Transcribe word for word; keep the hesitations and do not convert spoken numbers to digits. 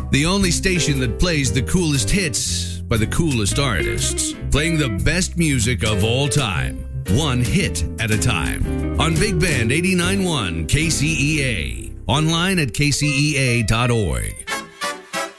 The only station that plays the coolest hits by the coolest artists, playing the best music of all time, one hit at a time. On Big Band eighty-nine point one K C E A. Online at K C E A dot org.